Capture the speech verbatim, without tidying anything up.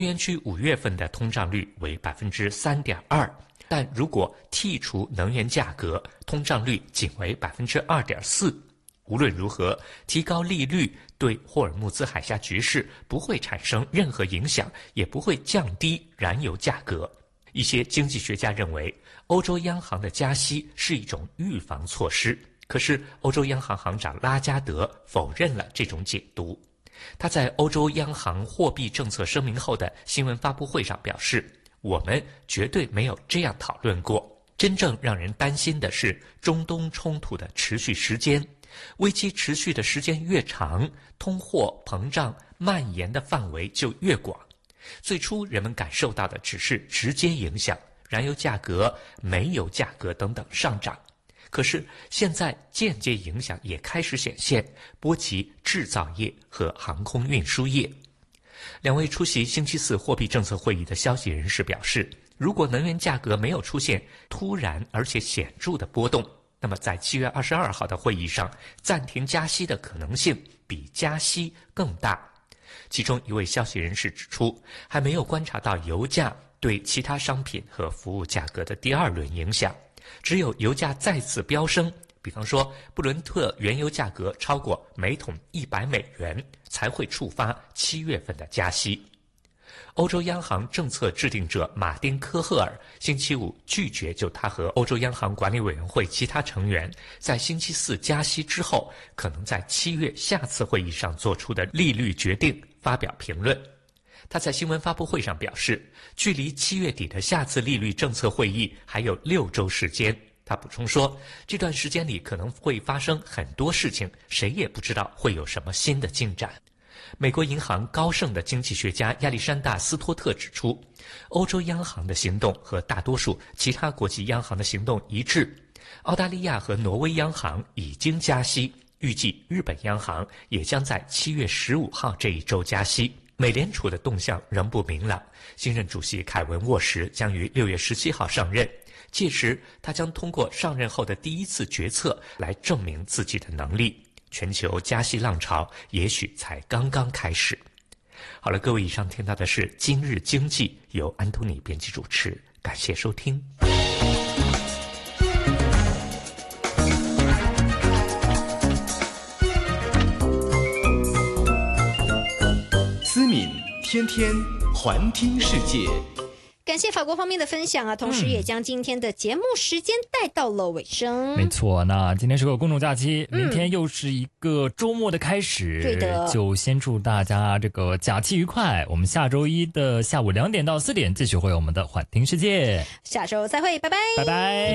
元区五月份的通胀率为 百分之三点二， 但如果剔除能源价格，通胀率仅为 百分之二点四。 无论如何，提高利率对霍尔木兹海峡局势不会产生任何影响，也不会降低燃油价格。一些经济学家认为，欧洲央行的加息是一种预防措施，可是欧洲央行行长拉加德否认了这种解读。他在欧洲央行货币政策声明后的新闻发布会上表示，我们绝对没有这样讨论过。真正让人担心的是中东冲突的持续时间，危机持续的时间越长，通货膨胀蔓延的范围就越广。最初人们感受到的只是直接影响，燃油价格、煤油价格等等上涨。可是现在间接影响也开始显现，波及制造业和航空运输业。两位出席星期四货币政策会议的消息人士表示，如果能源价格没有出现突然而且显著的波动，那么在七月二十二号的会议上，暂停加息的可能性比加息更大。其中一位消息人士指出，还没有观察到油价对其他商品和服务价格的第二轮影响。只有油价再次飙升，比方说布伦特原油价格超过每桶一百美元，才会触发七月份的加息。欧洲央行政策制定者马丁·科赫尔星期五拒绝就他和欧洲央行管理委员会其他成员在星期四加息之后可能在七月下次会议上做出的利率决定发表评论。他在新闻发布会上表示，距离七月底的下次利率政策会议还有六周时间。他补充说，这段时间里可能会发生很多事情，谁也不知道会有什么新的进展。美国银行高盛的经济学家亚历山大·斯托特指出，欧洲央行的行动和大多数其他国际央行的行动一致。澳大利亚和挪威央行已经加息，预计日本央行也将在七月十五号这一周加息。美联储的动向仍不明朗，新任主席凯文沃什将于六月十七号上任，届时他将通过上任后的第一次决策来证明自己的能力。全球加息浪潮也许才刚刚开始。好了，各位，以上听到的是今日经济，由安东尼编辑主持，感谢收听。 思敏天天环听世界。 感谢法国方面的分享啊，同时也将今天的节目时间带到了尾声。 嗯、没错，那今天是个公众假期，嗯、明天又是一个周末的开始。 对的， 就先祝大家这个假期愉快。我们下周一的下午两点到四点继续会有我们的环听世界， 下周再会，拜拜， 拜拜。